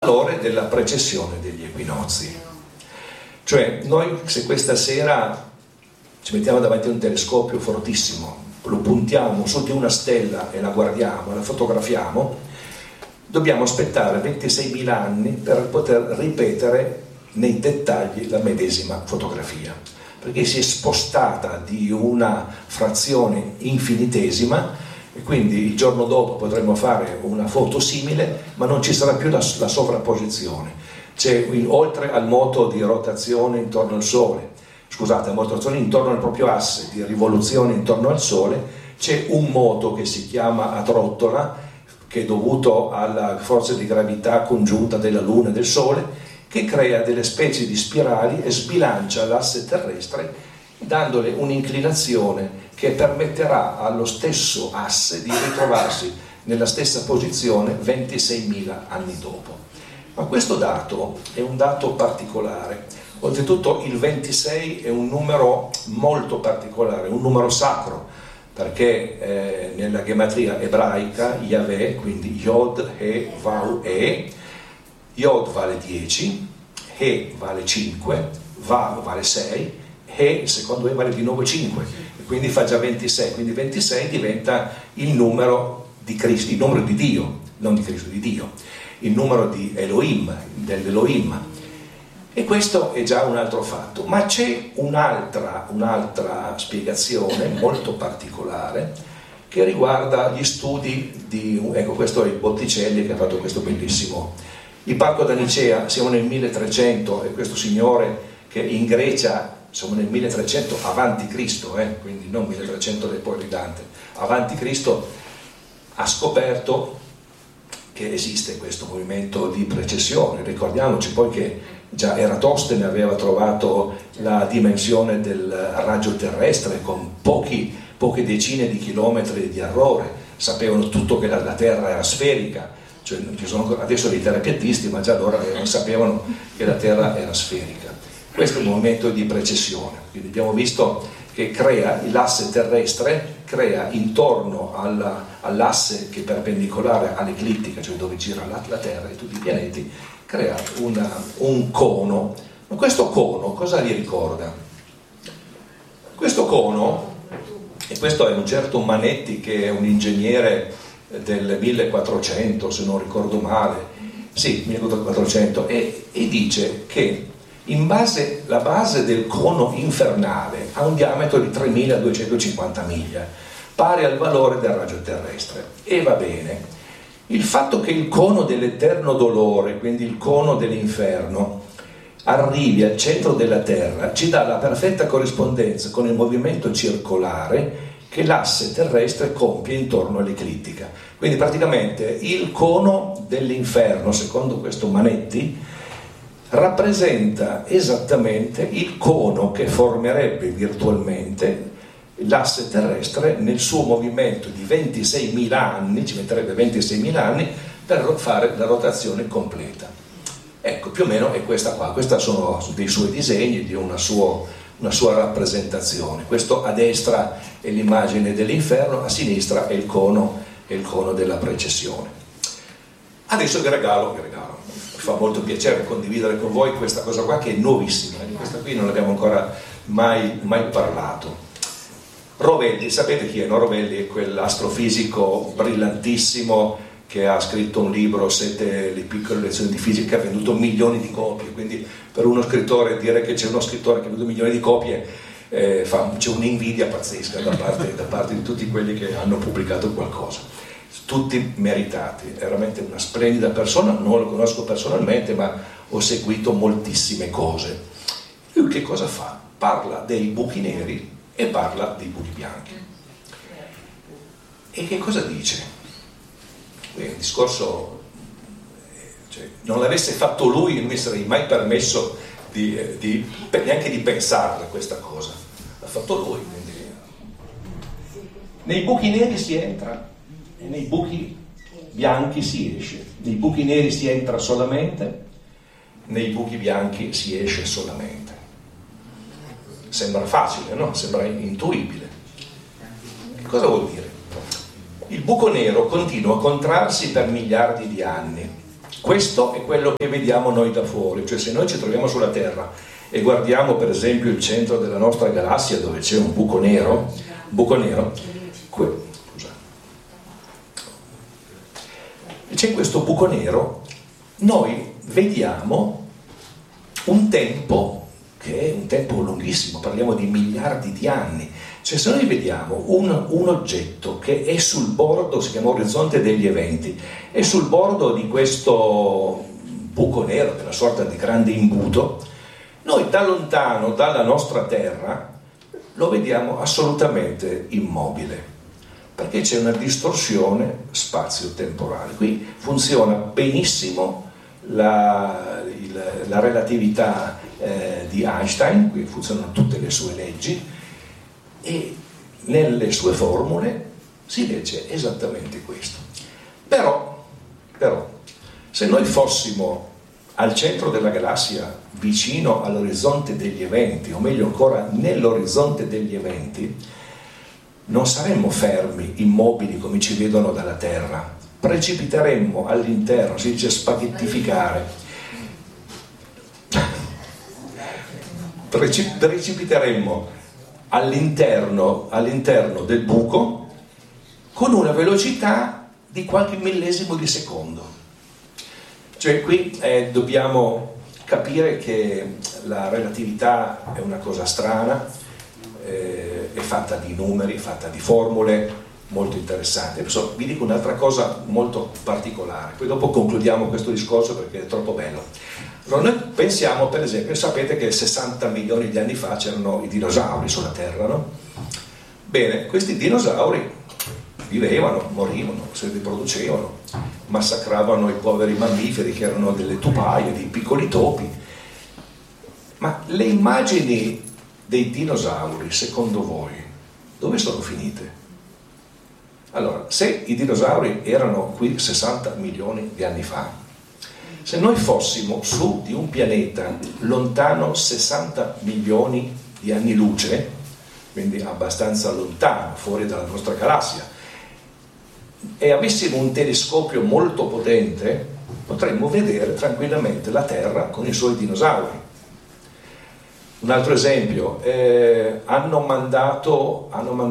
valore della precessione degli equinozi. Cioè, noi se questa sera ci mettiamo davanti a un telescopio fortissimo, lo puntiamo su di una stella e la guardiamo, la fotografiamo, dobbiamo aspettare 26.000 anni per poter ripetere nei dettagli la medesima fotografia, perché si è spostata di una frazione infinitesima, e quindi il giorno dopo potremo fare una foto simile, ma non ci sarà più la sovrapposizione. C'è, oltre al moto di rotazione intorno al Sole, scusate, la rotazione intorno al proprio asse di rivoluzione intorno al Sole, c'è un moto che si chiama a trottola, che è dovuto alla forza di gravità congiunta della Luna e del Sole, che crea delle specie di spirali e sbilancia l'asse terrestre, dandole un'inclinazione che permetterà allo stesso asse di ritrovarsi nella stessa posizione 26.000 anni dopo. Ma questo dato è un dato particolare. Oltretutto il 26 è un numero molto particolare, un numero sacro, perché nella gematria ebraica Yahweh, quindi Yod, He, Vav, E, Yod vale 10, He vale 5, Vav vale 6, He il secondo E vale di nuovo 5, e quindi fa già 26, quindi 26 diventa il numero di Cristo, il numero di Dio, non di Cristo, di Dio, il numero di Elohim, dell'Elohim. E questo è già un altro fatto, ma c'è un'altra spiegazione molto particolare che riguarda gli studi di, ecco, questo è il Botticelli che ha fatto questo bellissimo, il Parco da Nicea, siamo nel 1300, e questo signore che in Grecia, siamo nel 1300 avanti Cristo, quindi non 1300 del poi di Dante, avanti Cristo, ha scoperto che esiste questo movimento di precessione. Ricordiamoci poi che già Eratostene aveva trovato la dimensione del raggio terrestre con poche decine di chilometri di errore, sapevano tutto che la Terra era sferica, cioè ci sono adesso dei terapeutisti, ma già allora non sapevano che la Terra era sferica. Questo è un movimento di precessione, quindi abbiamo visto che crea l'asse terrestre, crea intorno all'asse che è perpendicolare all'eclittica, cioè dove gira la Terra e tutti i pianeti, crea un cono. Ma questo cono cosa gli ricorda? Questo cono, e questo è un certo Manetti che è un ingegnere del 1400 se non ricordo male, sì, 1400, e dice che la base del cono infernale ha un diametro di 3250 miglia, pari al valore del raggio terrestre, e va bene. Il fatto che il cono dell'eterno dolore, quindi il cono dell'inferno, arrivi al centro della Terra ci dà la perfetta corrispondenza con il movimento circolare che l'asse terrestre compie intorno all'eclittica. Quindi praticamente il cono dell'inferno, secondo questo Manetti, rappresenta esattamente il cono che formerebbe virtualmente l'asse terrestre nel suo movimento di 26.000 anni, ci metterebbe 26.000 anni per fare la rotazione completa. Ecco, più o meno è questa qua, questi sono dei suoi disegni, di una sua rappresentazione. Questo a destra è l'immagine dell'inferno, a sinistra è il cono della precessione. Adesso vi regalo, mi fa molto piacere condividere con voi questa cosa qua che è nuovissima, di questa qui non abbiamo ancora mai parlato. Rovelli, sapete chi è, no? Rovelli è quell'astrofisico brillantissimo che ha scritto un libro, 7 le piccole lezioni di fisica, ha venduto milioni di copie, quindi per uno scrittore dire che c'è uno scrittore che ha venduto milioni di copie c'è un'invidia pazzesca da parte di tutti quelli che hanno pubblicato qualcosa, tutti meritati, è veramente una splendida persona, non lo conosco personalmente ma ho seguito moltissime cose. Lui che cosa fa? Parla dei buchi neri e parla dei buchi bianchi. E che cosa dice? Il discorso, cioè, non l'avesse fatto lui, non mi sarei mai permesso neanche di pensarla questa cosa. L'ha fatto lui, quindi. Nei buchi neri si entra e nei buchi bianchi si esce. Nei buchi neri si entra solamente, nei buchi bianchi si esce solamente. Sembra facile, no? Sembra intuibile. Che cosa vuol dire? Il buco nero continua a contrarsi per miliardi di anni questo è quello che vediamo noi da fuori, cioè se noi ci troviamo sulla Terra e guardiamo per esempio il centro della nostra galassia dove c'è un buco nero, c'è questo buco nero, noi vediamo un tempo che è un tempo lunghissimo, parliamo di miliardi di anni. Cioè se noi vediamo un oggetto che è sul bordo, si chiama orizzonte degli eventi, è sul bordo di questo buco nero, che è una sorta di grande imbuto, noi da lontano, dalla nostra Terra, lo vediamo assolutamente immobile, perché c'è una distorsione spazio-temporale. Qui funziona benissimo la relatività di Einstein, qui funzionano tutte le sue leggi, e nelle sue formule si legge esattamente questo. Però se noi fossimo al centro della galassia, vicino all'orizzonte degli eventi, o meglio ancora nell'orizzonte degli eventi, non saremmo fermi, immobili come ci vedono dalla Terra, precipiteremmo all'interno, si dice spaghettificare, precipiteremmo all'interno del buco con una velocità di qualche millesimo di secondo. Cioè qui dobbiamo capire che la relatività è una cosa strana, è fatta di numeri, è fatta di formule molto interessanti. Adesso vi dico un'altra cosa molto particolare, poi dopo concludiamo questo discorso perché è troppo bello. Allora, noi pensiamo, per esempio, sapete che 60 milioni di anni fa c'erano i dinosauri sulla Terra, no? Bene, questi dinosauri vivevano, morivano, si riproducevano, massacravano i poveri mammiferi che erano delle tupaie, dei piccoli topi. Ma le immagini dei dinosauri, secondo voi, dove sono finite? Allora, se i dinosauri erano qui 60 milioni di anni fa, se noi fossimo su di un pianeta lontano 60 milioni di anni luce, quindi abbastanza lontano, fuori dalla nostra galassia, e avessimo un telescopio molto potente, potremmo vedere tranquillamente la Terra con i suoi dinosauri. Un altro esempio, hanno mandato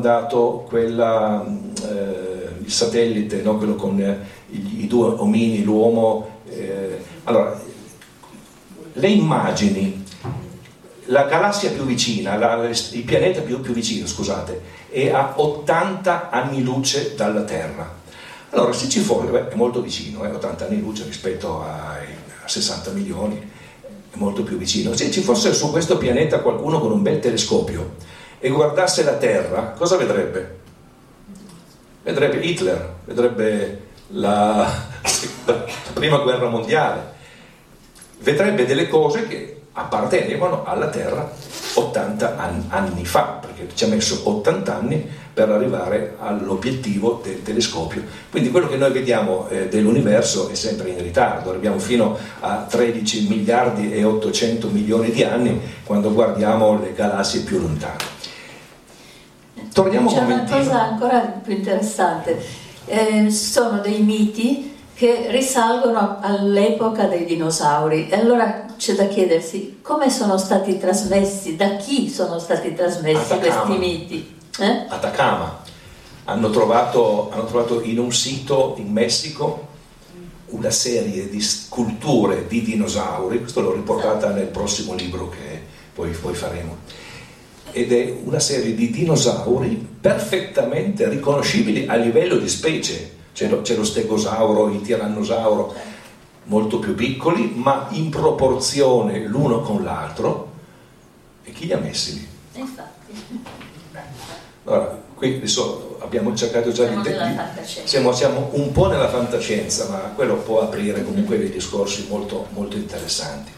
il satellite, no? Quello con i due omini, l'uomo. Allora, le immagini, la galassia più vicina, il pianeta più vicino, scusate, è a 80 anni luce dalla Terra. Allora, se ci fosse, è molto vicino, 80 anni luce rispetto a 60 milioni, è molto più vicino. Se ci fosse su questo pianeta qualcuno con un bel telescopio e guardasse la Terra, cosa vedrebbe? Vedrebbe Hitler, vedrebbe la prima guerra mondiale, vedrebbe delle cose che appartenevano alla Terra 80 anni fa, perché ci ha messo 80 anni per arrivare all'obiettivo del telescopio. Quindi quello che noi vediamo dell'universo è sempre in ritardo, arriviamo fino a 13 miliardi e 800 milioni di anni quando guardiamo le galassie più lontane. Torniamo C'è una cosa ancora più interessante, sono dei miti che risalgono all'epoca dei dinosauri, e allora c'è da chiedersi come sono stati trasmessi, da chi sono stati trasmessi questi miti. Atacama hanno trovato in un sito in Messico una serie di sculture di dinosauri, questo l'ho riportata nel prossimo libro che poi faremo, ed è una serie di dinosauri perfettamente riconoscibili a livello di specie. C'è lo stegosauro, il tirannosauro, molto più piccoli, ma in proporzione l'uno con l'altro. E chi li ha messi lì? Infatti. Allora, qui adesso abbiamo cercato già siamo un po' nella fantascienza, ma quello può aprire comunque dei discorsi molto, molto interessanti.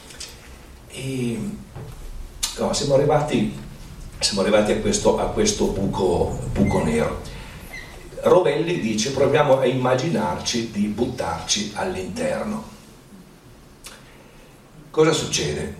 No, siamo arrivati a questo buco nero. Rovelli dice: proviamo a immaginarci di buttarci all'interno. Cosa succede?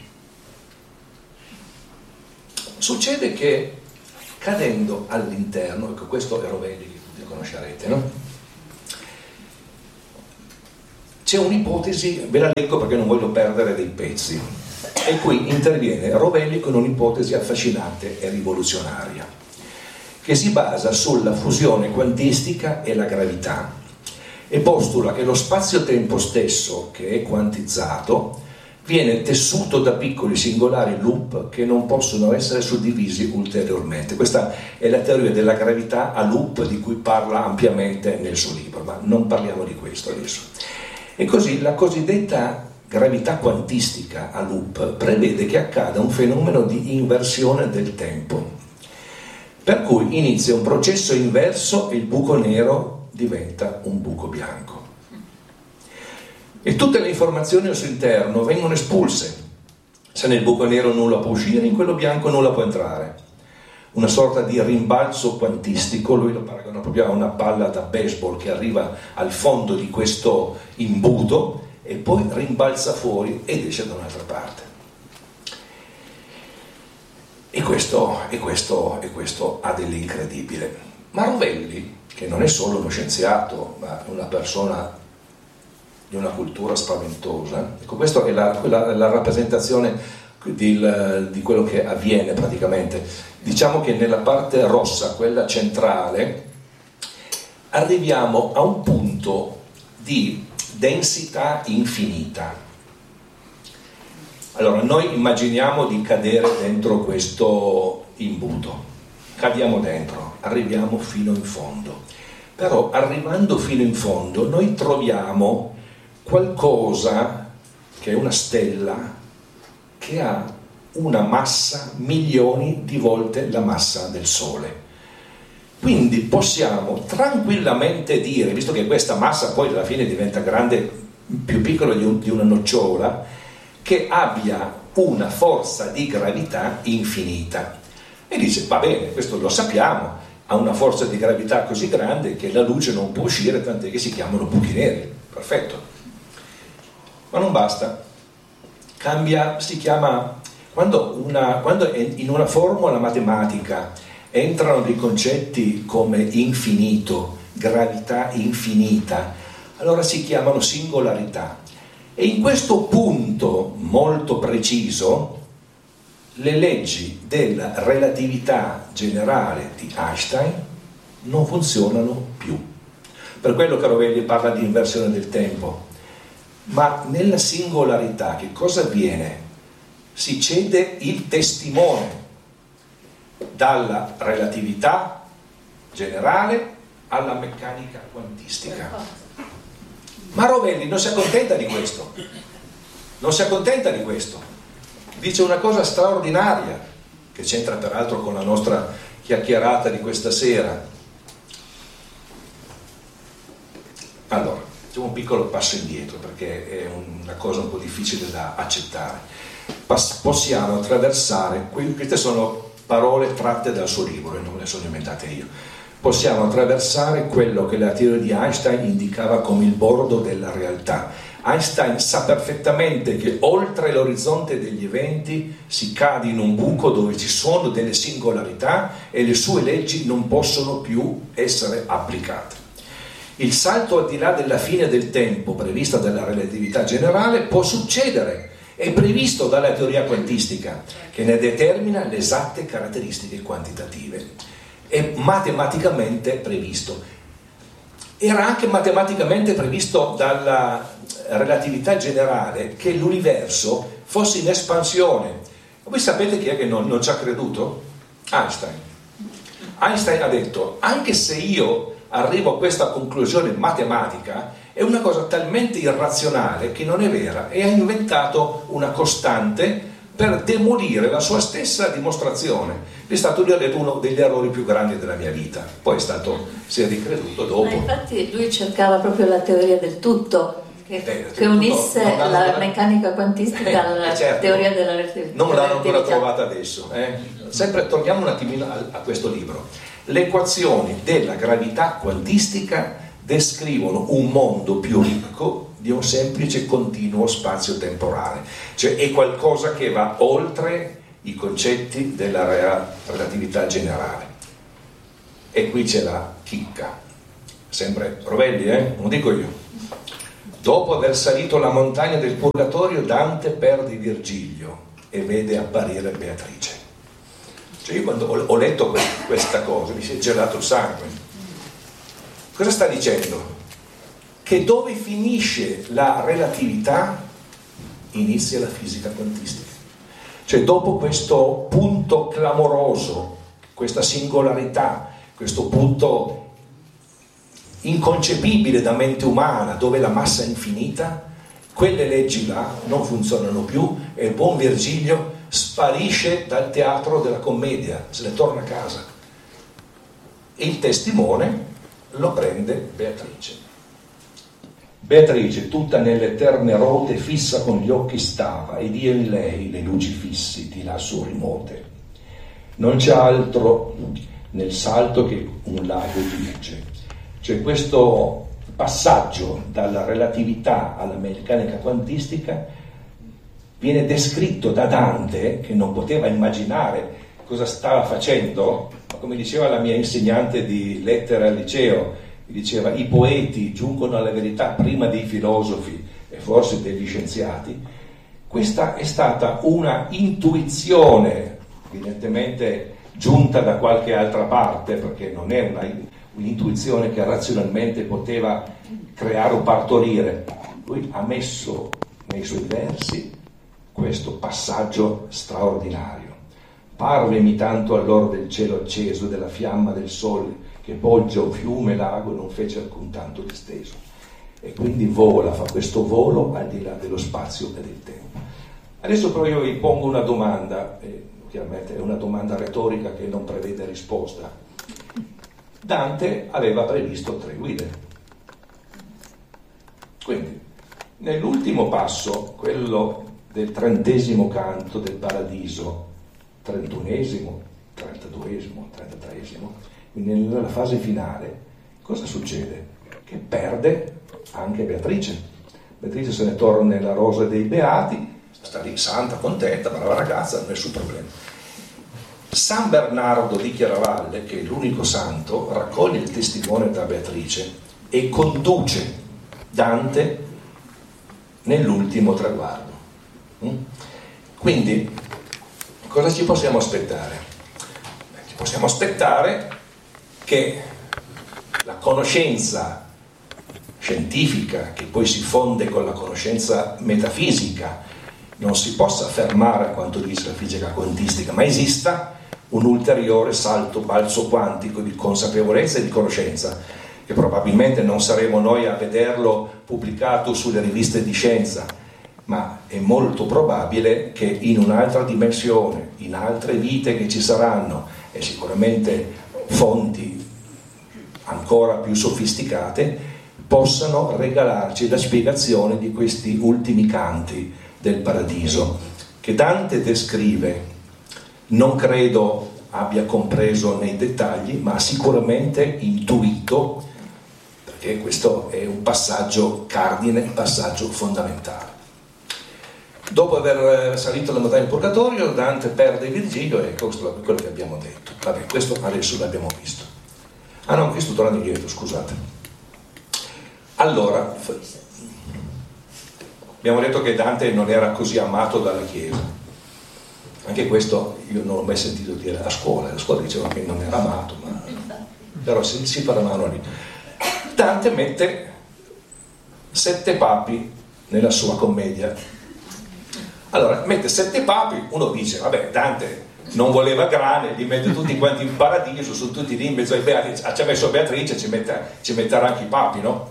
Succede che cadendo all'interno, ecco, questo è Rovelli che tutti conoscerete, no? c'è un'ipotesi, ve la leggo perché non voglio perdere dei pezzi, e qui interviene Rovelli con un'ipotesi affascinante e rivoluzionaria, che si basa sulla fusione quantistica e la gravità, e postula che lo spazio-tempo stesso, che è quantizzato, viene tessuto da piccoli singolari loop che non possono essere suddivisi ulteriormente. Questa è la teoria della gravità a loop di cui parla ampiamente nel suo libro, ma non parliamo di questo adesso. E così la cosiddetta gravità quantistica a loop prevede che accada un fenomeno di inversione del tempo, per cui inizia un processo inverso e il buco nero diventa un buco bianco. E tutte le informazioni al suo interno vengono espulse. Se nel buco nero nulla può uscire, in quello bianco nulla può entrare. Una sorta di rimbalzo quantistico, lui lo paragona proprio a una palla da baseball che arriva al fondo di questo imbuto e poi rimbalza fuori ed esce da un'altra parte. E questo ha dell'incredibile. Ma Rovelli, che non è solo uno scienziato, ma una persona di una cultura spaventosa, ecco, questa è la rappresentazione di quello che avviene praticamente. Diciamo che nella parte rossa, quella centrale, arriviamo a un punto di densità infinita. Allora, noi immaginiamo di cadere dentro questo imbuto, cadiamo dentro, arriviamo fino in fondo, però arrivando fino in fondo noi troviamo qualcosa che è una stella che ha una massa milioni di volte la massa del Sole. Quindi possiamo tranquillamente dire, visto che questa massa poi alla fine diventa grande, più piccola di una nocciola, che abbia una forza di gravità infinita. E dice, va bene, questo lo sappiamo, ha una forza di gravità così grande che la luce non può uscire, tant'è che si chiamano buchi neri. Perfetto. Ma non basta, cambia, si chiama, quando in una formula matematica entrano dei concetti come infinito, gravità infinita, allora si chiamano singolarità. E in questo punto molto preciso le leggi della relatività generale di Einstein non funzionano più. Per quello che Rovelli parla di inversione del tempo. Ma nella singolarità che cosa avviene? Si cede il testimone dalla relatività generale alla meccanica quantistica. Ma Rovelli non si accontenta di questo, non si accontenta di questo, dice una cosa straordinaria che c'entra peraltro con la nostra chiacchierata di questa sera. Allora, facciamo un piccolo passo indietro perché è una cosa un po' difficile da accettare. Possiamo attraversare, queste sono parole tratte dal suo libro e non le sono inventate io. Possiamo attraversare quello che la teoria di Einstein indicava come il bordo della realtà. Einstein sa perfettamente che oltre l'orizzonte degli eventi si cade in un buco dove ci sono delle singolarità e le sue leggi non possono più essere applicate. Il salto al di là della fine del tempo prevista dalla relatività generale può succedere, è previsto dalla teoria quantistica che ne determina le esatte caratteristiche quantitative. È matematicamente previsto. Era anche matematicamente previsto dalla relatività generale che l'universo fosse in espansione. Voi sapete chi è che non ci ha creduto? Einstein. Einstein ha detto, anche se io arrivo a questa conclusione matematica, è una cosa talmente irrazionale che non è vera, e ha inventato una costante per demolire la sua stessa dimostrazione. È stato, lui ha detto, uno degli errori più grandi della mia vita. Poi si è ricreduto dopo. Ma infatti lui cercava proprio la teoria del tutto, che unisse la meccanica quantistica alla teoria della relatività. Non l'hanno ancora trovata adesso. Sempre torniamo un attimino a questo libro. Le equazioni della gravità quantistica descrivono un mondo più ricco di un semplice continuo spazio-temporale, cioè è qualcosa che va oltre i concetti della relatività generale. E qui c'è la chicca, sempre Rovelli, non dico io. Dopo aver salito la montagna del Purgatorio, Dante perde Virgilio e vede apparire Beatrice. Cioè io quando ho letto questa cosa mi si è gelato il sangue. Cosa sta dicendo? Che dove finisce la relatività inizia la fisica quantistica. Cioè dopo questo punto clamoroso, questa singolarità, questo punto inconcepibile da mente umana, dove la massa è infinita, quelle leggi là non funzionano più e il buon Virgilio sparisce dal teatro della commedia, se ne torna a casa. E il testimone lo prende Beatrice. Beatrice, tutta nelle eterne rote, fissa con gli occhi stava, ed io in lei le luci fissi di lassù rimote. Non c'è altro nel salto che un lago dirige. Cioè questo passaggio dalla relatività alla meccanica quantistica viene descritto da Dante, che non poteva immaginare cosa stava facendo, ma come diceva la mia insegnante di lettere al liceo, mi diceva i poeti giungono alla verità prima dei filosofi e forse degli scienziati. Questa è stata una intuizione, evidentemente giunta da qualche altra parte, perché non è un'intuizione che razionalmente poteva creare o partorire. Lui ha messo nei suoi versi questo passaggio straordinario. Parvemi tanto all'or del cielo acceso, della fiamma del sole, che poggia o fiume, lago, non fece alcun tanto disteso. E quindi vola, fa questo volo al di là dello spazio e del tempo. Adesso però io vi pongo una domanda, chiaramente è una domanda retorica che non prevede risposta. Dante aveva previsto 3 guide. Quindi, nell'ultimo passo, quello del 30° canto del Paradiso, 31°, 32°, 33°, quindi nella fase finale, cosa succede? Che perde anche Beatrice. Beatrice se ne torna nella rosa dei Beati, sta lì santa, contenta, brava ragazza, nessun problema. San Bernardo di Chiaravalle, che è l'unico santo, raccoglie il testimone da Beatrice e conduce Dante nell'ultimo traguardo. Quindi, cosa ci possiamo aspettare? Ci possiamo aspettare che la conoscenza scientifica, che poi si fonde con la conoscenza metafisica, non si possa fermare a quanto dice la fisica quantistica, ma esista un ulteriore balzo quantico di consapevolezza e di conoscenza, che probabilmente non saremo noi a vederlo pubblicato sulle riviste di scienza, ma è molto probabile che in un'altra dimensione, in altre vite che ci saranno, e sicuramente fonti ancora più sofisticate, possano regalarci la spiegazione di questi ultimi canti del Paradiso, che Dante descrive. Non credo abbia compreso nei dettagli, ma ha sicuramente intuito, perché questo è un passaggio cardine, un passaggio fondamentale. Dopo aver salito la montagna del Purgatorio, Dante perde Virgilio, e questo è quello che abbiamo detto. Vabbè, questo adesso l'abbiamo visto. Ah no, qui sto tornando indietro, scusate. Allora, abbiamo detto che Dante non era così amato dalla Chiesa. Anche questo io non l'ho mai sentito dire a scuola. La scuola diceva che non era amato, ma però si parlavano lì. Dante mette 7 papi nella sua commedia. Allora, mette 7 papi, uno dice, vabbè, Dante non voleva grane, li mette tutti quanti in paradiso, sono tutti lì in mezzo ai beati, ci ha messo Beatrice, ci metterà anche i papi, no?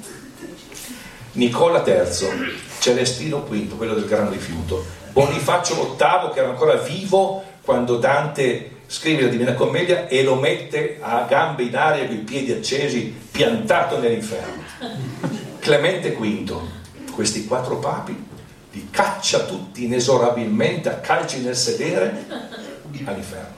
Nicola III, Celestino V, quello del Gran Rifiuto, Bonifacio VIII, che era ancora vivo quando Dante scrive la Divina Commedia e lo mette a gambe in aria con i piedi accesi, piantato nell'inferno. Clemente V, questi 4 papi li caccia tutti inesorabilmente a calci nel sedere all'inferno.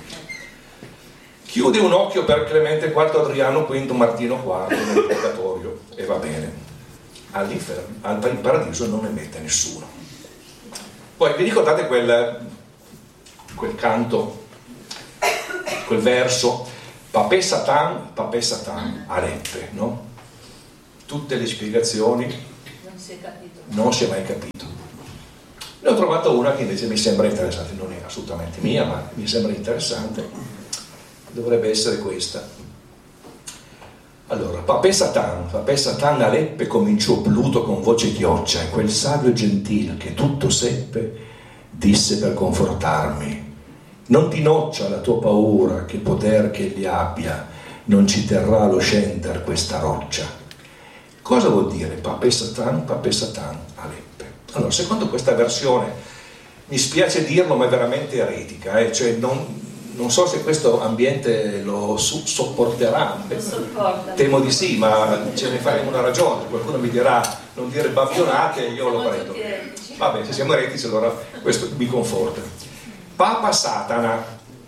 Chiude un occhio per Clemente IV, Adriano V, Martino IV nel purgatorio e va bene. All'inferno, in paradiso non ne mette nessuno. Poi vi ricordate quel canto, quel verso Papè Satan, Aleppe, no? Tutte le spiegazioni si è capito. Non si è mai capito. Ne ho trovato una che invece mi sembra interessante, non è assolutamente mia, ma mi sembra interessante. Dovrebbe essere questa. Allora, Papè Satan a Leppe cominciò Pluto con voce chioccia, e quel savio gentil che tutto seppe disse per confortarmi: non ti noccia la tua paura, che poter che egli abbia non ci terrà lo scender questa roccia. Cosa vuol dire Papè Satan a Leppe? Allora, secondo questa versione, mi spiace dirlo, ma è veramente eretica, cioè non so se questo ambiente lo sopporterà. Temo di sì, ma ce ne faremo una ragione. Qualcuno mi dirà non dire babbionate, io lo prendo. Vabbè, se siamo eretici allora questo mi conforta. Papa Satana.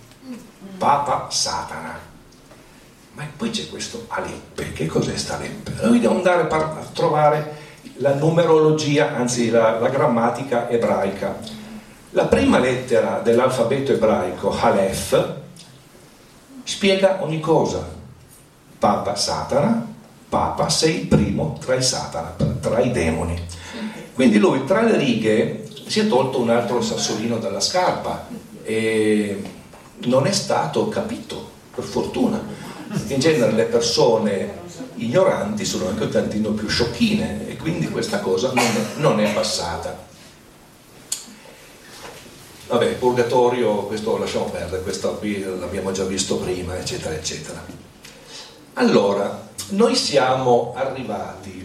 Ma poi c'è questo Aleppe. Che cos'è sta Aleppe? Noi dobbiamo andare a trovare la numerologia, anzi la grammatica ebraica. La prima lettera dell'alfabeto ebraico, Aleph, spiega ogni cosa. Papa Satana, Papa sei il primo tra i Satana, tra i demoni. Quindi lui tra le righe si è tolto un altro sassolino dalla scarpa e non è stato capito, per fortuna. In genere le persone ignoranti sono anche un tantino più sciocchine e quindi questa cosa non è passata. Vabbè, purgatorio, questo lo lasciamo perdere, questo qui l'abbiamo già visto prima, eccetera, eccetera. Allora, noi siamo arrivati...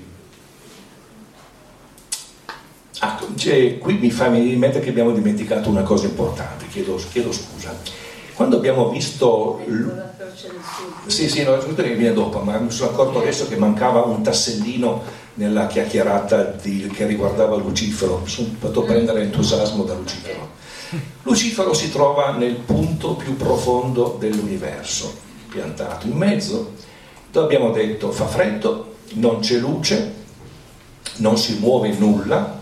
qui mi fa venire in mente che abbiamo dimenticato una cosa importante, chiedo scusa. Quando abbiamo visto... Sì, no, che viene dopo, ma mi sono accorto adesso che mancava un tassellino nella chiacchierata che riguardava Lucifero. Mi sono fatto prendere entusiasmo da Lucifero. Lucifero si trova nel punto più profondo dell'universo, piantato in mezzo, dove abbiamo detto fa freddo, non c'è luce, non si muove nulla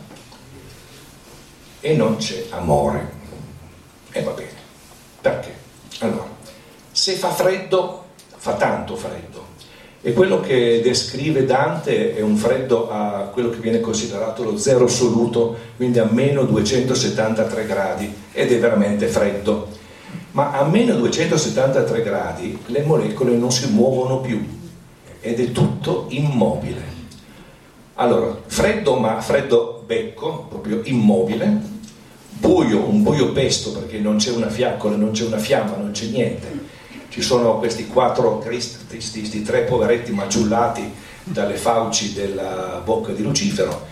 e non c'è amore. E va bene, perché? Allora, se fa freddo, fa tanto freddo, e quello che descrive Dante è un freddo a quello che viene considerato lo zero assoluto, quindi a meno 273 gradi, ed è veramente freddo. Ma a meno 273 gradi le molecole non si muovono più ed è tutto immobile. Allora, freddo, ma freddo becco, proprio immobile, buio, un buio pesto perché non c'è una fiaccola, non c'è una fiamma, non c'è niente. Ci sono questi questi tre poveretti maciullati dalle fauci della bocca di Lucifero.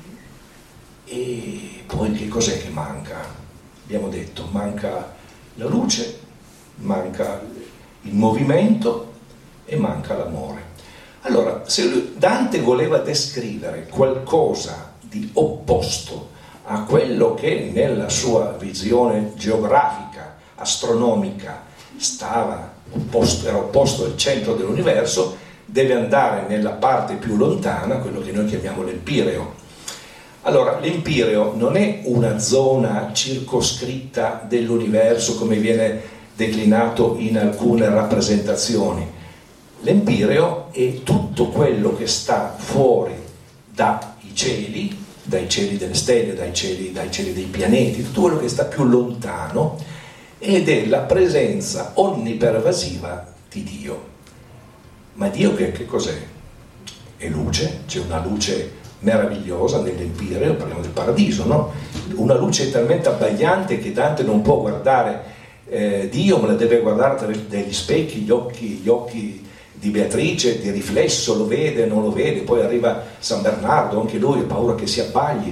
E poi che cos'è che manca? Abbiamo detto, manca la luce, manca il movimento e manca l'amore. Allora, se Dante voleva descrivere qualcosa di opposto a quello che nella sua visione geografica, astronomica, era opposto al centro dell'universo, deve andare nella parte più lontana, quello che noi chiamiamo l'Empireo. Allora, l'Empireo non è una zona circoscritta dell'universo come viene declinato in alcune rappresentazioni. L'Empireo è tutto quello che sta fuori dai cieli delle stelle, dai cieli dei pianeti, tutto quello che sta più lontano, ed è la presenza onnipervasiva di Dio. Ma Dio che cos'è? È luce, c'è una luce meravigliosa nell'Empireo, parliamo del paradiso, no? Una luce talmente abbagliante che Dante non può guardare Dio, ma la deve guardare attraverso degli specchi, gli occhi di Beatrice, di riflesso, lo vede, non lo vede, poi arriva San Bernardo, anche lui ha paura che si abbagli.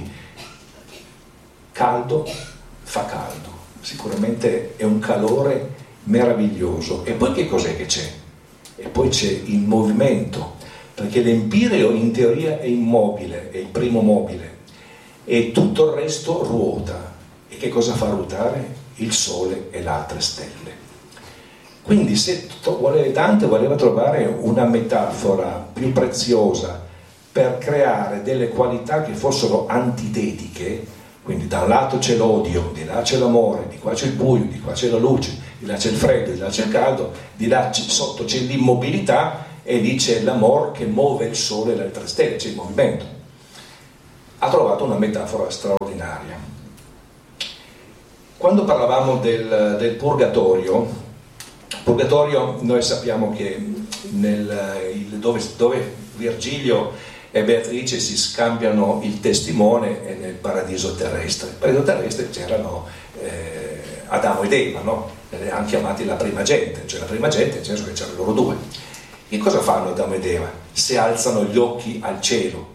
Caldo, fa caldo, sicuramente è un calore meraviglioso. E poi che cos'è che c'è? E poi c'è il movimento, perché l'Empireo in teoria è immobile, è il primo mobile, e tutto il resto ruota. E che cosa fa ruotare? Il Sole e le altre stelle. Quindi se Dante voleva trovare una metafora più preziosa per creare delle qualità che fossero antitetiche, quindi da un lato c'è l'odio, di là c'è l'amore, di qua c'è il buio, di qua c'è la luce, di là c'è il freddo, di là c'è il caldo, di là sotto c'è l'immobilità e lì c'è l'amore che muove il Sole e le altre stelle, c'è il movimento. ha trovato una metafora straordinaria. Quando parlavamo del purgatorio noi sappiamo che dove Virgilio e Beatrice si scambiano il testimone è nel paradiso terrestre. Nel paradiso terrestre c'erano Adamo ed Eva, no? Hanno chiamati la prima gente, cioè la prima gente nel senso che c'erano loro due. E cosa fanno Adamo ed Eva? Se alzano gli occhi al cielo,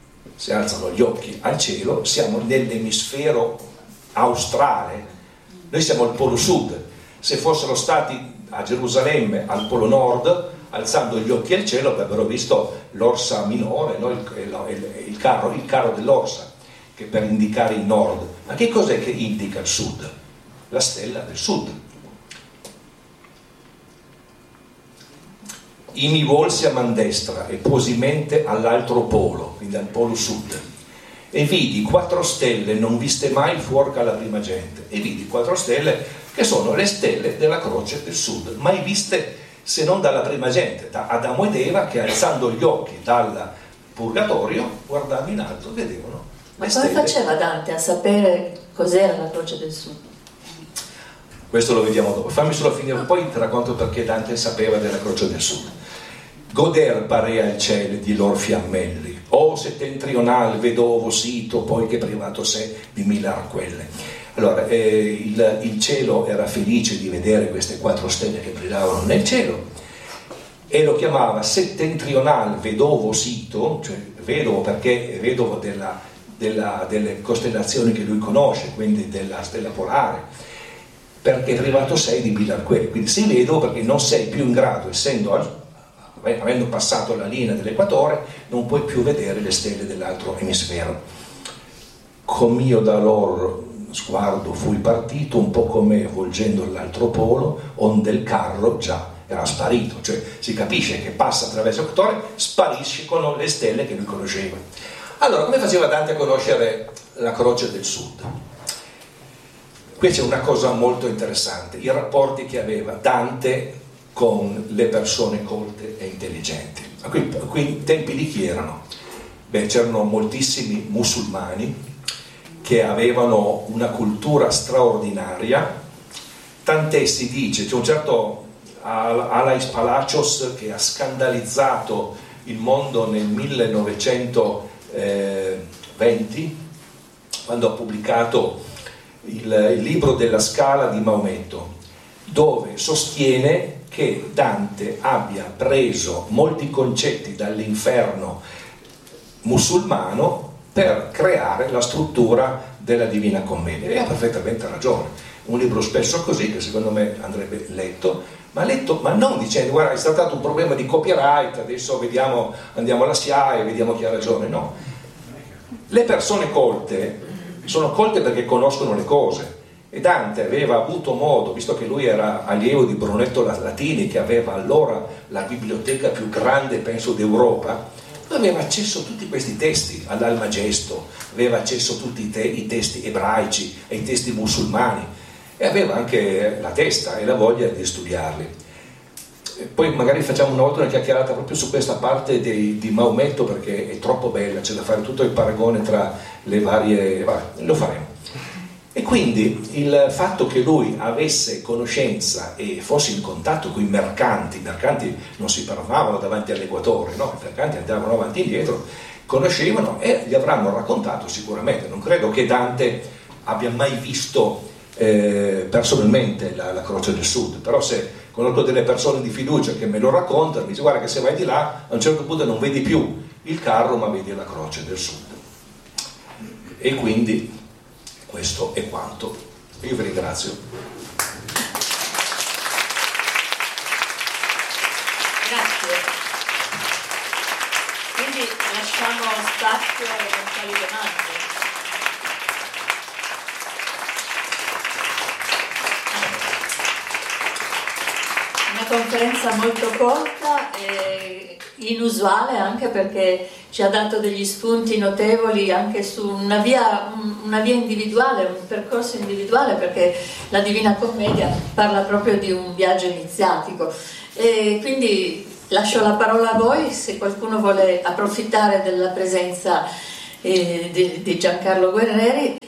siamo nell'emisfero australe, noi siamo al polo sud. Se fossero stati a Gerusalemme al polo nord, alzando gli occhi al cielo avrebbero visto l'orsa minore, no? il carro dell'orsa, che per indicare il nord. Ma che cos'è che indica il sud? La stella del sud. I mi volsi a man destra e posi mente all'altro polo, quindi al polo sud, e vidi 4 stelle non viste mai fuor che alla prima gente, e vidi 4 stelle che sono le stelle della croce del sud, mai viste se non dalla prima gente, da Adamo ed Eva, che alzando gli occhi dal purgatorio guardando in alto vedevano le stelle. Ma come faceva Dante a sapere cos'era la croce del sud? Questo lo vediamo dopo, fammi solo finire, poi ti racconto perché Dante sapeva della croce del sud. Goder parea il cielo di lor fiammelli, o settentrional vedovo sito, poi che privato sé di 1000 arquelle. Allora, il cielo era felice di vedere queste 4 stelle che brillavano nel cielo, e lo chiamava settentrional vedovo sito, cioè vedovo perché è vedovo delle costellazioni che lui conosce, quindi della stella polare, perché è privato sei di 1000 arquelle, quindi sei vedovo perché non sei più in grado, avendo passato la linea dell'equatore, non puoi più vedere le stelle dell'altro emisfero. Com'io da loro sguardo fui partito, un po' come volgendo l'altro polo, onde il carro già era sparito, cioè si capisce che passa attraverso l'equatore, spariscono le stelle che lui conosceva. Allora, come faceva Dante a conoscere la croce del sud? Qui c'è una cosa molto interessante, i rapporti che aveva Dante con le persone colte e intelligenti. Qui in tempi di chi erano? C'erano moltissimi musulmani che avevano una cultura straordinaria, tant'è si dice, c'è un certo Alais Palacios che ha scandalizzato il mondo nel 1920, quando ha pubblicato il libro della Scala di Maometto, dove sostiene che Dante abbia preso molti concetti dall'inferno musulmano per creare la struttura della Divina Commedia, e ha perfettamente ragione. Un libro spesso così, che secondo me andrebbe letto, ma non dicendo guarda è stato un problema di copyright, adesso vediamo, andiamo alla SIAE e vediamo chi ha ragione. No, le persone colte sono colte perché conoscono le cose, e Dante aveva avuto modo, visto che lui era allievo di Brunetto Latini, che aveva allora la biblioteca più grande penso d'Europa, aveva accesso a tutti questi testi, all'Almagesto, aveva accesso a tutti i testi ebraici, ai testi musulmani, e aveva anche la testa e la voglia di studiarli. E poi magari facciamo una volta una chiacchierata proprio su questa parte di Maometto, perché è troppo bella, c'è da fare tutto il paragone tra le varie... lo faremo. E quindi il fatto che lui avesse conoscenza e fosse in contatto con i mercanti non si fermavano davanti all'equatore, no? I mercanti andavano avanti e indietro, conoscevano e gli avranno raccontato sicuramente. Non credo che Dante abbia mai visto personalmente la croce del sud, però se conosco delle persone di fiducia che me lo raccontano, mi dice guarda che se vai di là a un certo punto non vedi più il carro ma vedi la croce del sud. E quindi questo è quanto. Io vi ringrazio. Grazie. Quindi lasciamo spazio a eventuali domande. Una conferenza molto corta e inusuale, anche perché ci ha dato degli spunti notevoli anche su una via individuale, un percorso individuale, perché la Divina Commedia parla proprio di un viaggio iniziatico. E quindi lascio la parola a voi, se qualcuno vuole approfittare della presenza di Giancarlo Guerreri.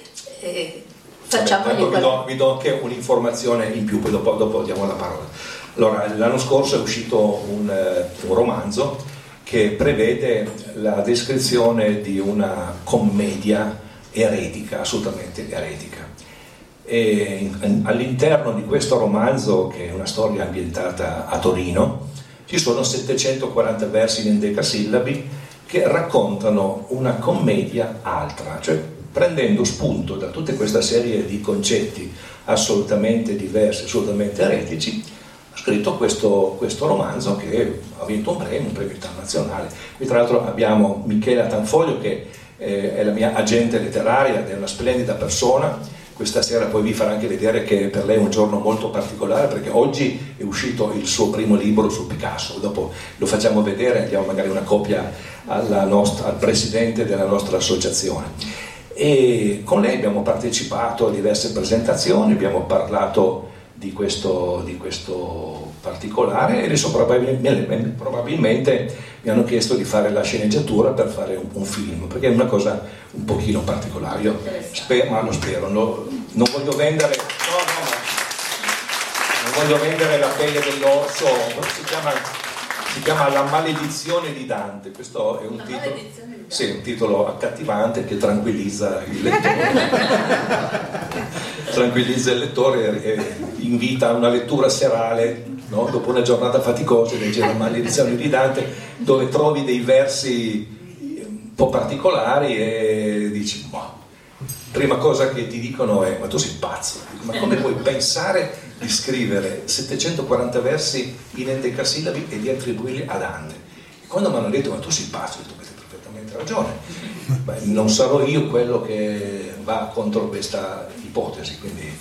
Vi do anche un'informazione in più, poi dopo diamo la parola. Allora, l'anno scorso è uscito un romanzo che prevede la descrizione di una commedia eretica, assolutamente eretica. E all'interno di questo romanzo, che è una storia ambientata a Torino, ci sono 740 versi in endecasillabi che raccontano una commedia altra, cioè prendendo spunto da tutta questa serie di concetti assolutamente diversi, assolutamente eretici, ha scritto questo romanzo che ha vinto un premio internazionale. Qui tra l'altro abbiamo Michela Tanfoglio, che è la mia agente letteraria, è una splendida persona. Questa sera poi vi farà anche vedere che per lei è un giorno molto particolare, perché oggi è uscito il suo primo libro su Picasso. Dopo lo facciamo vedere, diamo magari una copia al presidente della nostra associazione. E con lei abbiamo partecipato a diverse presentazioni, abbiamo parlato di questo particolare, e adesso probabilmente mi hanno chiesto di fare la sceneggiatura per fare un film, perché è una cosa un pochino particolare. Io lo spero, non voglio vendere non voglio vendere la pelle dell'orso. Si chiama La maledizione di Dante. Questo è un titolo, sì, un titolo accattivante che tranquillizza il lettore e invita a una lettura serale, no? Dopo una giornata faticosa, legge La maledizione di Dante, dove trovi dei versi un po' particolari e dici, boh. Prima cosa che ti dicono è: ma tu sei pazzo, ma come puoi pensare di scrivere 740 versi in endecasillabi e di attribuirli a Dante? E quando mi hanno detto: ma tu sei pazzo, ho detto: hai perfettamente ragione. Beh, non sarò io quello che va contro questa ipotesi, quindi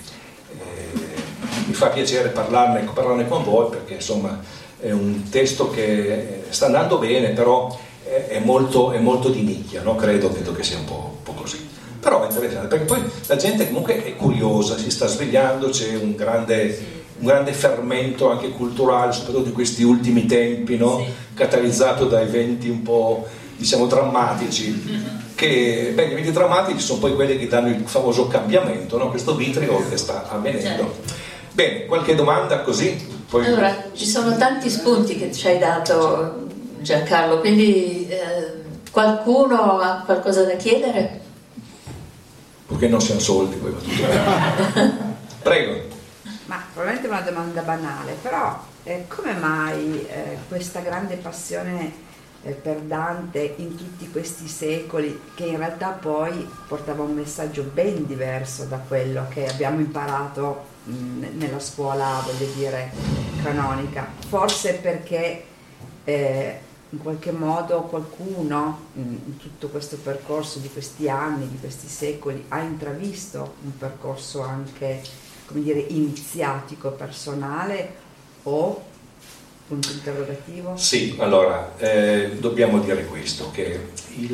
mi fa piacere parlarne con voi, perché insomma è un testo che sta andando bene, però è molto di nicchia, no? Credo che sia un po' così. Però è interessante, perché poi la gente comunque è curiosa, si sta svegliando, c'è un grande fermento anche culturale, soprattutto in questi ultimi tempi, no? Sì. Catalizzato da eventi un po', diciamo, drammatici, che gli eventi drammatici sono poi quelli che danno il famoso cambiamento, no? Questo vitrio che sta avvenendo. Bene, qualche domanda così? Poi... Allora, ci sono tanti spunti che ci hai dato, Giancarlo, quindi qualcuno ha qualcosa da chiedere? Perché non siano soldi, poi va tutto. Prego. Ma probabilmente è una domanda banale, però come mai questa grande passione per Dante in tutti questi secoli, che in realtà poi portava un messaggio ben diverso da quello che abbiamo imparato nella scuola, voglio dire, canonica? Forse perché in qualche modo qualcuno in tutto questo percorso di questi anni, di questi secoli, ha intravisto un percorso anche, come dire, iniziatico, personale, o punto interrogativo? Sì, allora dobbiamo dire questo, che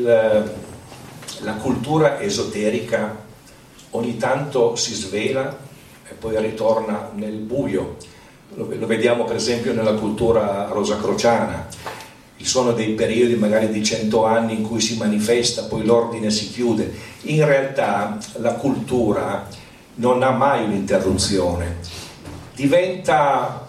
la cultura esoterica ogni tanto si svela e poi ritorna nel buio. Lo vediamo per esempio nella cultura rosacrociana. Ci sono dei periodi magari di 100 anni in cui si manifesta, poi l'ordine si chiude. In realtà la cultura non ha mai un'interruzione. Diventa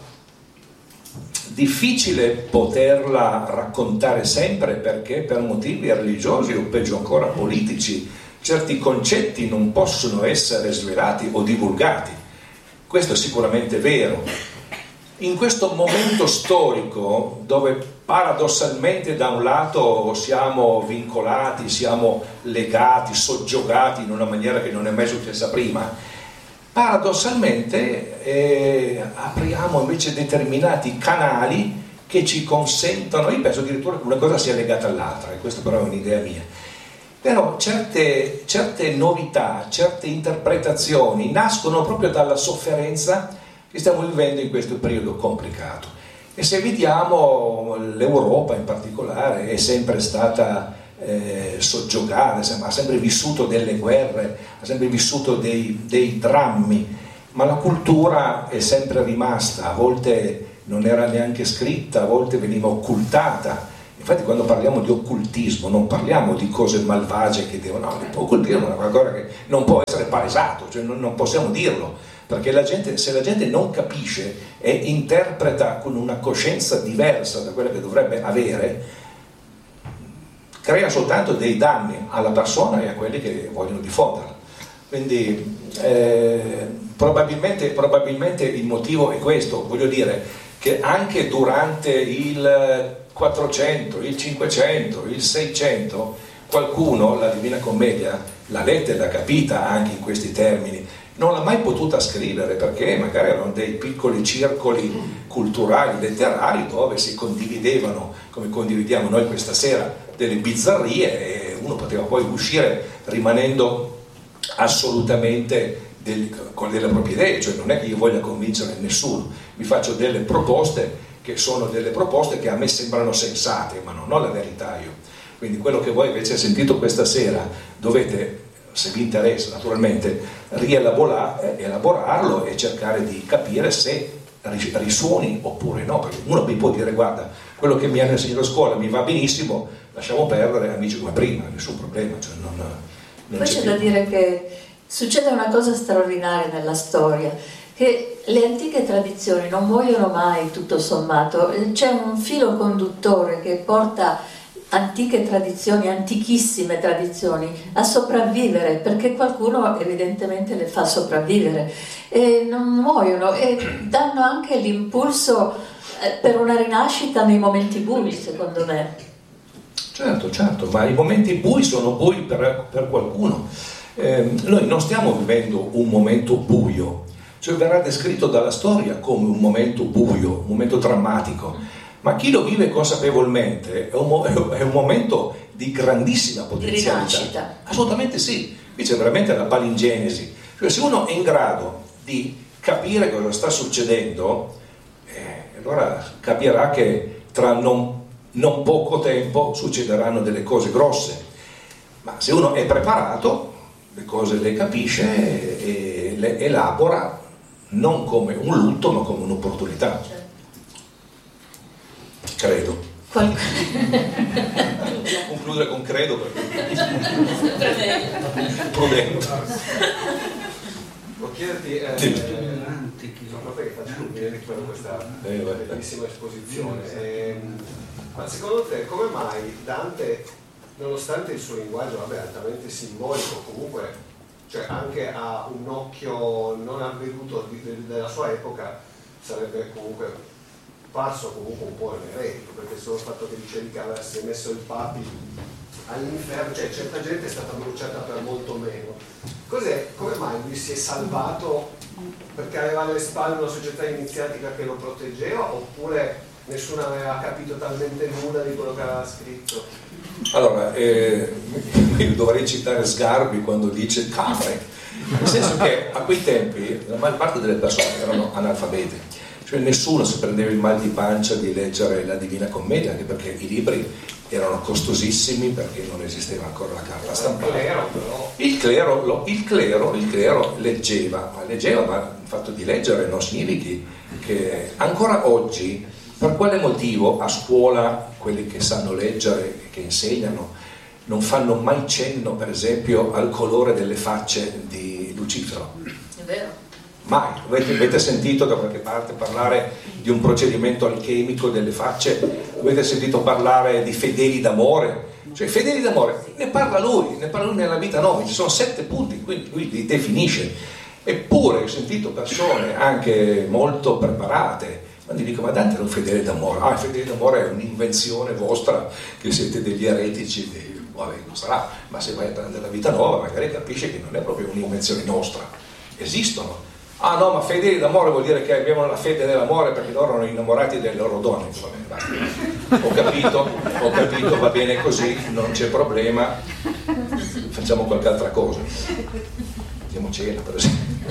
difficile poterla raccontare sempre, perché per motivi religiosi o peggio ancora politici certi concetti non possono essere svelati o divulgati. Questo è sicuramente vero. In questo momento storico, dove paradossalmente da un lato siamo vincolati, siamo legati, soggiogati in una maniera che non è mai successa prima, paradossalmente apriamo invece determinati canali che ci consentono, io penso addirittura che una cosa sia legata all'altra, e questa però è un'idea mia, però certe novità, certe interpretazioni nascono proprio dalla sofferenza che stiamo vivendo in questo periodo complicato. E se vediamo, l'Europa in particolare è sempre stata soggiogata, ha sempre vissuto delle guerre, ha sempre vissuto dei drammi, ma la cultura è sempre rimasta, a volte non era neanche scritta, a volte veniva occultata, Infatti quando parliamo di occultismo non parliamo di cose malvagie che devono, no, l'occultismo è una cosa che non può essere palesato, cioè non possiamo dirlo, perché se la gente non capisce e interpreta con una coscienza diversa da quella che dovrebbe avere, crea soltanto dei danni alla persona e a quelli che vogliono diffonderla. Quindi probabilmente il motivo è questo, voglio dire che anche durante il 400, il 500, il 600, qualcuno la Divina Commedia l'ha letta e l'ha capita anche in questi termini, non l'ha mai potuta scrivere perché magari erano dei piccoli circoli culturali, letterari, dove si condividevano, come condividiamo noi questa sera, delle bizzarrie, e uno poteva poi uscire rimanendo assolutamente con delle proprie idee, cioè non è che io voglia convincere nessuno, vi faccio delle proposte che sono delle proposte che a me sembrano sensate, ma non ho la verità io. Quindi quello che voi invece sentito questa sera dovete, se vi interessa naturalmente, rielaborarlo e cercare di capire se risuoni oppure no, perché uno mi può dire guarda, quello che mi hanno insegnato a scuola mi va benissimo, lasciamo perdere, amici come prima, nessun problema, cioè non poi c'è da dire che succede una cosa straordinaria nella storia, che le antiche tradizioni non muoiono mai tutto sommato, c'è un filo conduttore che porta antiche tradizioni, antichissime tradizioni a sopravvivere, perché qualcuno evidentemente le fa sopravvivere e non muoiono e danno anche l'impulso per una rinascita nei momenti bui, secondo me. Certo, ma i momenti bui sono bui per qualcuno. Noi non stiamo vivendo un momento buio, cioè verrà descritto dalla storia come un momento buio, un momento drammatico, ma chi lo vive consapevolmente è un momento di grandissima potenzialità. Di rinascita. Assolutamente sì, qui c'è veramente la palingenesi, cioè se uno è in grado di capire cosa sta succedendo, allora capirà che tra non poco tempo succederanno delle cose grosse, ma se uno è preparato le cose le capisce e le elabora non come un lutto ma come un'opportunità. Credo. Concludere con credo perché prudente. Può chiederti che faccio vedere questa bellissima esposizione, ma secondo te come mai Dante, nonostante il suo linguaggio altamente simbolico, comunque cioè anche a un occhio non avveduto della sua epoca sarebbe comunque parso comunque un po' eretico, perché solo il fatto che dicevi che avesse messo il papi all'inferno, cioè certa gente è stata bruciata per molto meno. Come mai lui si è salvato perché aveva alle spalle una società iniziatica che lo proteggeva, oppure nessuno aveva capito talmente nulla di quello che aveva scritto? Allora, io dovrei citare Sgarbi quando dice capre, nel senso che a quei tempi la maggior parte delle persone erano analfabete, cioè nessuno si prendeva il mal di pancia di leggere la Divina Commedia, anche perché i libri erano costosissimi perché non esisteva ancora la carta stampata. Il clero leggeva, ma il fatto di leggere non significa che ancora oggi, per quale motivo a scuola quelli che sanno leggere e che insegnano non fanno mai cenno per esempio al colore delle facce di Lucifero? È vero. Mai. Avete sentito da qualche parte parlare di un procedimento alchemico delle facce? Avete sentito parlare di fedeli d'amore? Cioè fedeli d'amore ne parla lui nella vita 9, ci sono 7 punti, quindi lui li definisce. Eppure ho sentito persone anche molto preparate quando dico ma Dante era un fedele d'amore, il fedele d'amore è un'invenzione vostra che siete degli eretici, vabbè non sarà, ma se vai a prendere la vita nuova magari capisci che non è proprio un'invenzione nostra, esistono. Ah no, ma fedeli d'amore vuol dire che abbiamo la fede nell'amore perché loro erano innamorati delle loro donne. Va bene, basta. Ho capito, va bene così, non c'è problema, facciamo qualche altra cosa. Andiamo a cena per esempio.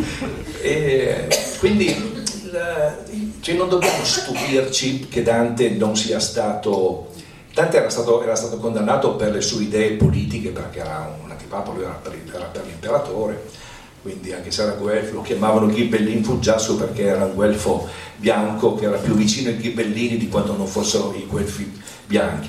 E quindi cioè non dobbiamo stupirci che Dante non sia stato... Dante era stato condannato per le sue idee politiche perché era un antipapo, lui era per l'imperatore. Quindi anche se era guelfo lo chiamavano Ghibellin Fuggiasso perché era un guelfo bianco che era più vicino ai ghibellini di quanto non fossero i guelfi bianchi.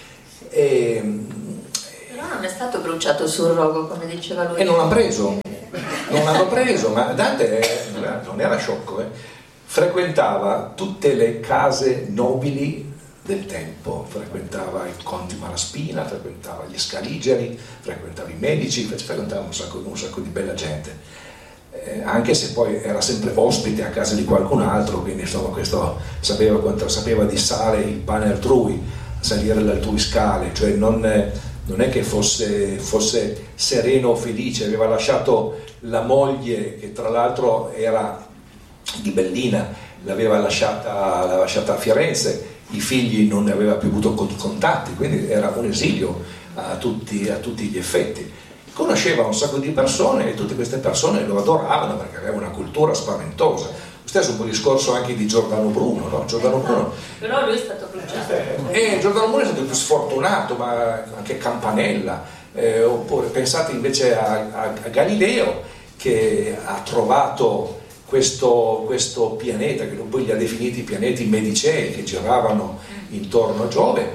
Però non è stato bruciato sul rogo, come diceva lui. E non l'hanno preso, ma Dante non era sciocco, frequentava tutte le case nobili del tempo, frequentava i conti Malaspina, frequentava gli Scaligeri, frequentava i Medici, frequentava un sacco di bella gente, anche se poi era sempre ospite a casa di qualcun altro, quindi insomma questo sapeva quanto sapeva di sale il pane altrui, salire le altrui scale, cioè non è che fosse sereno o felice, aveva lasciato la moglie, che tra l'altro era di l'aveva lasciata a Firenze, i figli non ne aveva più avuto contatti, quindi era un esilio a tutti gli effetti. Conosceva un sacco di persone e tutte queste persone lo adoravano perché aveva una cultura spaventosa. Stesso un po' il discorso anche di Giordano Bruno, no? Giordano Bruno, però lui è stato bruciato. Giordano Bruno è stato più sfortunato, ma anche Campanella, oppure pensate invece a Galileo, che ha trovato questo pianeta, che poi li ha definiti i pianeti medicei, che giravano intorno a Giove,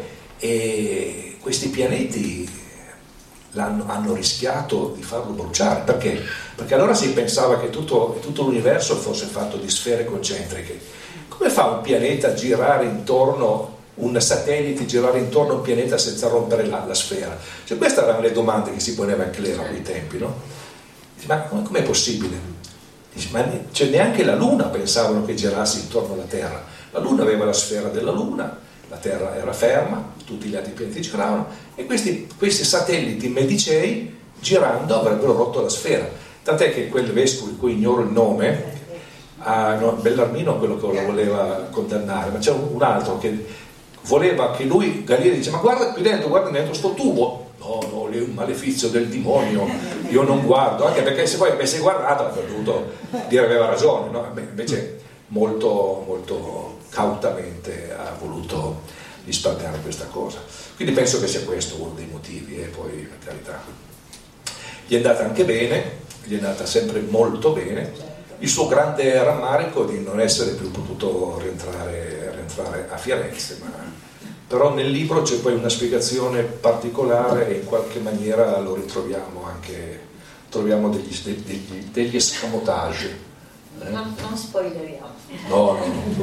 e questi pianeti hanno rischiato di farlo bruciare. Perché? Perché allora si pensava che tutto l'universo fosse fatto di sfere concentriche. Come fa un pianeta a girare intorno, un satellite girare intorno a un pianeta senza rompere la sfera? Cioè, queste erano le domande che si poneva anche lei a quei tempi, no? Ma com'è possibile? Ma cioè, neanche la Luna pensavano che girasse intorno alla Terra. La Luna aveva la sfera della Luna, la Terra era ferma, tutti gli altri pianeti giravano, e questi satelliti medicei girando avrebbero rotto la sfera. Tant'è che quel vescovo, di cui ignoro il nome, Bellarmino è quello che lo voleva condannare, ma c'è un altro che voleva che lui, Galileo dice: ma guarda qui dentro, sto tubo. No, lì è un malefizio del demonio, io non guardo, anche perché se poi avesse guardato avrebbe dovuto dire aveva ragione, no? Invece molto, molto cautamente ha voluto risparmiare questa cosa. Quindi penso che sia questo uno dei motivi, e poi per carità gli è andata anche bene, gli è andata sempre molto bene. Il suo grande rammarico di non essere più potuto rientrare a Firenze, però nel libro c'è poi una spiegazione particolare e in qualche maniera lo ritroviamo anche, troviamo degli escamotage. Non spoileriamo. No.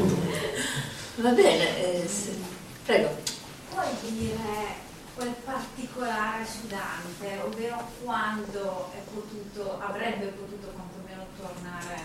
Va bene, prego. Puoi dire quel particolare su Dante, ovvero quando avrebbe potuto quantomeno tornare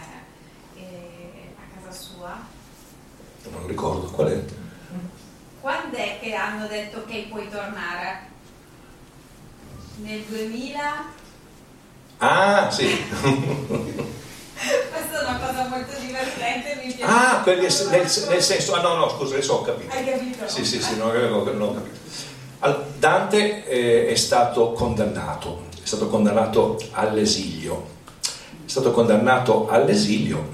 a casa sua? Non ricordo qual è. Quando è che hanno detto che puoi tornare? Nel 2000? Ah, sì. Questa è una cosa molto divertente, mi piace. Nel senso, no, scusa, adesso ho capito. Hai capito? Sì, non ho capito. Allora, Dante è stato condannato all'esilio. È stato condannato all'esilio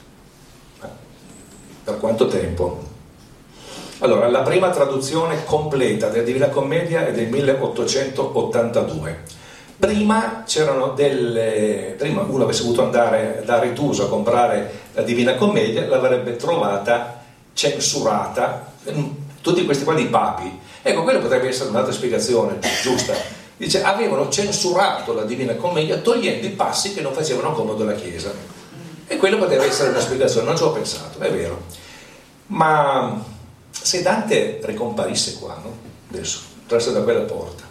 per quanto tempo? Allora, la prima traduzione completa della Divina Commedia è del 1882. Prima uno avesse voluto andare da Retuso a comprare la Divina Commedia, l'avrebbe trovata censurata, tutti questi qua di papi. Ecco, quello potrebbe essere un'altra spiegazione giusta. Dice, avevano censurato la Divina Commedia togliendo i passi che non facevano comodo alla Chiesa. E quello potrebbe essere una spiegazione, non ci ho pensato, è vero. Ma se Dante ricomparisse qua, no? Adesso, entrasse da quella porta,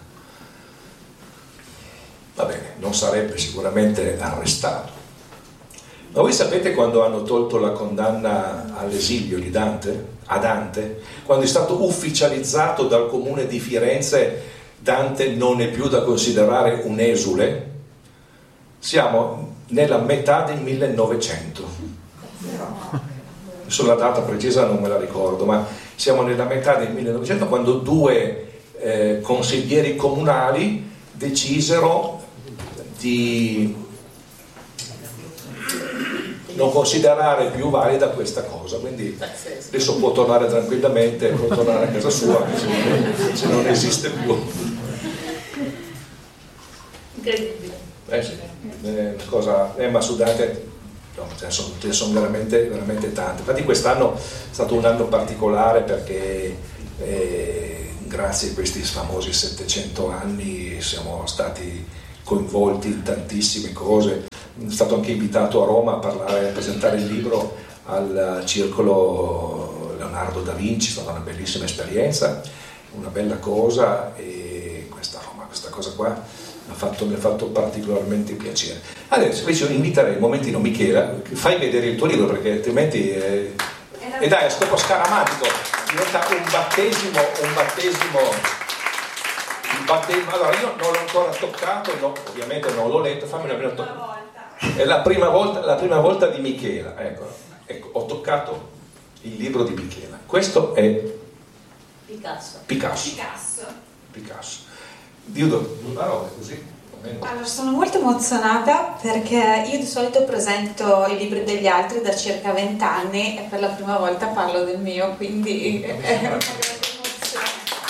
va bene, non sarebbe sicuramente arrestato. Ma voi sapete quando hanno tolto la condanna all'esilio di Dante? A Dante? Quando è stato ufficializzato dal comune di Firenze, Dante non è più da considerare un esule? Siamo nella metà del 1900. Adesso la data precisa non me la ricordo, ma siamo nella metà del 1900 quando due consiglieri comunali decisero di non considerare più valida questa cosa, quindi adesso può tornare tranquillamente, può tornare a casa sua, se non esiste più. Incredibile. Sì, è una cosa, ma su Dante no, ce ne sono veramente, veramente tante. Infatti quest'anno è stato un anno particolare perché grazie a questi famosi 700 anni siamo stati coinvolti in tantissime cose. Sono stato anche invitato a Roma a presentare il libro al Circolo Leonardo da Vinci, è stata una bellissima esperienza, una bella cosa, e questa cosa qua mi ha fatto particolarmente piacere. Adesso invece inviterei un momentino Michela, fai vedere il tuo libro, perché altrimenti e dai, è scopo scaramatico, diventa un battesimo. Allora io non l'ho ancora toccato, no, ovviamente non l'ho letto, fammi una prima volta. È la prima volta di Michela, ecco, ho toccato il libro di Michela. Questo è Picasso. Dio, due parole così. Allora, sono molto emozionata perché io di solito presento i libri degli altri da circa 20 anni e per la prima volta parlo del mio, quindi è una grande emozione.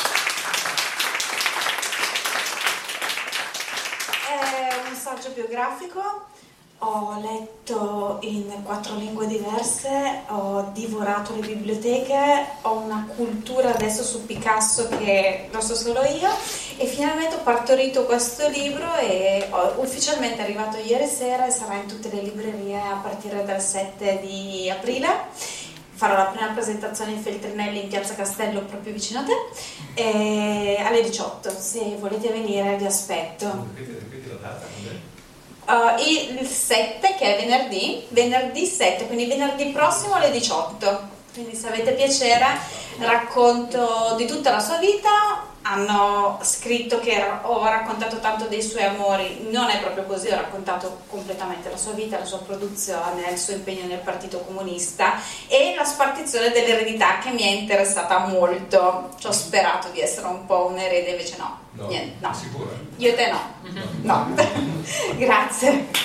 È un saggio biografico, ho letto in 4 lingue diverse, ho divorato le biblioteche, ho una cultura adesso su Picasso che lo so solo io, e finalmente ho partorito questo libro e ufficialmente è arrivato ieri sera e sarà in tutte le librerie a partire dal 7 di aprile. Farò la prima presentazione in Feltrinelli in Piazza Castello, proprio vicino a te, e alle 18. Se volete venire vi aspetto. Ripeti la data, Il 7, che è venerdì 7, quindi venerdì prossimo alle 18. Quindi se avete piacere racconto di tutta la sua vita. Hanno scritto che ho raccontato tanto dei suoi amori, non è proprio così, ho raccontato completamente la sua vita, la sua produzione, il suo impegno nel Partito Comunista e la spartizione dell'eredità, che mi è interessata molto. Ci ho sperato di essere un po' un erede, invece no. Niente, no. Sicuro? Io e te no. No. Grazie.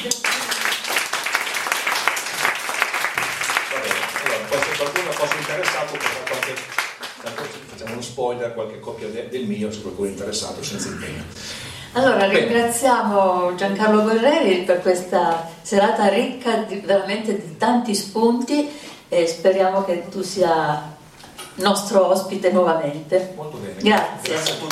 Allora, se qualcuno fosse interessato, facciamo uno spoiler, qualche copia del mio, se qualcuno è interessato, senza impegno. Allora, ringraziamo Giancarlo Guerreri per questa serata ricca veramente di tanti spunti, e speriamo che tu sia nostro ospite nuovamente. Molto bene. Grazie. Grazie a tutti.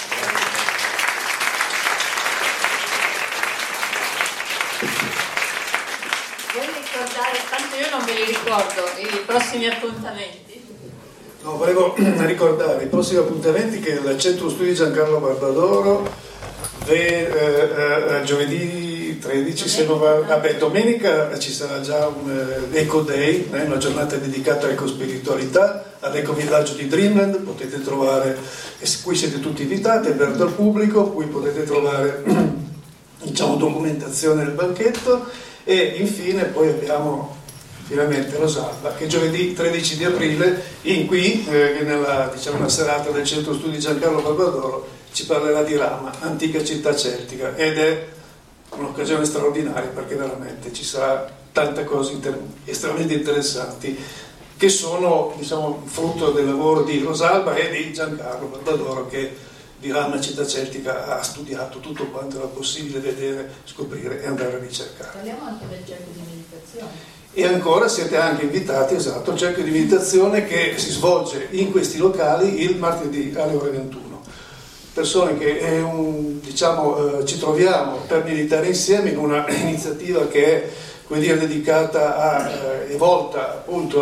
Vuoi ricordare, tanto io non me li ricordo, i prossimi appuntamenti? No, volevo ricordare i prossimi appuntamenti, che il Centro Studi Giancarlo Barbadoro giovedì 13, se non va, domenica ci sarà già un Eco Day, una giornata dedicata all'ecospiritualità, all'ecovillaggio di Dreamland. Potete trovare, e qui siete tutti invitati, è aperto al pubblico, qui potete trovare documentazione del banchetto. E infine poi abbiamo finalmente Rosalba, che giovedì 13 di aprile nella una serata del Centro Studi Giancarlo Barbadoro ci parlerà di Rama, antica città celtica, ed è un'occasione straordinaria, perché veramente ci sarà tante cose estremamente interessanti che sono frutto del lavoro di Rosalba e di Giancarlo Barbadoro, che di Rama, città celtica, ha studiato tutto quanto era possibile vedere, scoprire e andare a ricercare. Parliamo anche del cerchio di meditazione. E ancora siete anche invitati, esatto, al cerchio di meditazione che si svolge in questi locali il martedì alle ore 21. Persone che ci troviamo per meditare insieme in una iniziativa che è dedicata e volta appunto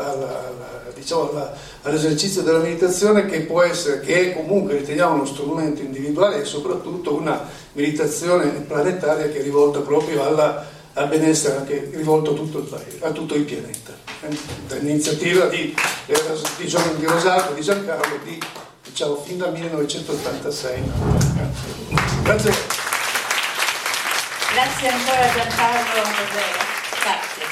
all'esercizio della meditazione, che può essere, che è comunque, riteniamo, uno strumento individuale e soprattutto una meditazione planetaria che è rivolta proprio al benessere, anche rivolto a tutto il pianeta. L'iniziativa di Rosalba, di Giancarlo, fin dal 1986. Grazie. Grazie ancora a Giancarlo. Grazie.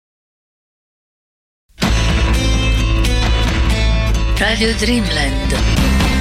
Radio Dreamland.